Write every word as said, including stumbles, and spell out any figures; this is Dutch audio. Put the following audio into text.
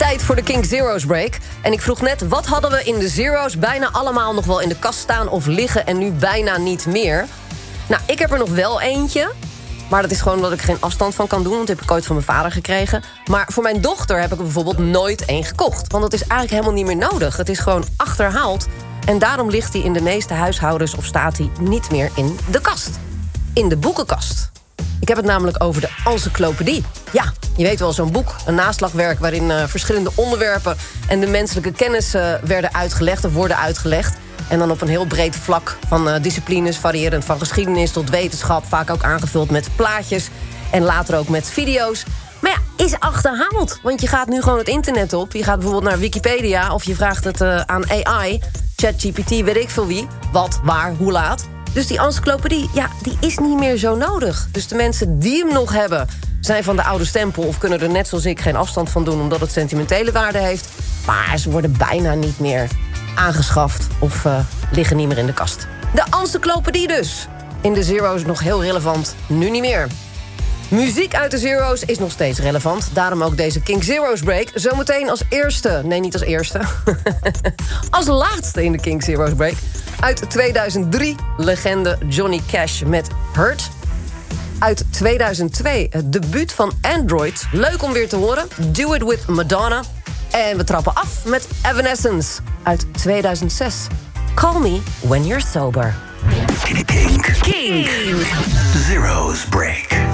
Tijd voor de King Zero's break. En ik vroeg net, wat hadden we in de Zero's bijna allemaal nog wel in de kast staan of liggen en nu bijna niet meer? Nou, ik heb er nog wel eentje. Maar dat is gewoon omdat ik geen afstand van kan doen. Want dat heb ik ooit van mijn vader gekregen. Maar voor mijn dochter heb ik er bijvoorbeeld nooit één gekocht. Want dat is eigenlijk helemaal niet meer nodig. Het is gewoon achterhaald. En daarom ligt hij in de meeste huishoudens of staat hij niet meer in de kast. In de boekenkast. Ik heb het namelijk over de encyclopedie. Ja, je weet wel, zo'n boek, een naslagwerk waarin uh, verschillende onderwerpen en de menselijke kennis uh, werden uitgelegd of worden uitgelegd. En dan op een heel breed vlak van uh, disciplines, variërend van geschiedenis tot wetenschap, vaak ook aangevuld met plaatjes en later ook met video's. Maar ja, is achterhaald. Want je gaat nu gewoon het internet op. Je gaat bijvoorbeeld naar Wikipedia of je vraagt het uh, aan A I, ChatGPT, weet ik veel wie, wat, waar, hoe laat. Dus die encyclopedie, ja, die is niet meer zo nodig. Dus de mensen die hem nog hebben, zijn van de oude stempel of kunnen er net zoals ik geen afstand van doen omdat het sentimentele waarde heeft. Maar ze worden bijna niet meer aangeschaft of uh, liggen niet meer in de kast. De encyclopedie dus. In de Zero's nog heel relevant, nu niet meer. Muziek uit de Zero's is nog steeds relevant. Daarom ook deze King Zero's break. Zometeen als eerste, nee niet als eerste, als laatste in de King Zero's break. Uit tweeduizend drie, legende Johnny Cash met Hurt. Uit tweeduizend twee, het debuut van Android. Leuk om weer te horen. Do It With Madonna. En we trappen af met Evanescence. Uit tweeduizend zes. Call Me When You're Sober. King. King. Zero's break.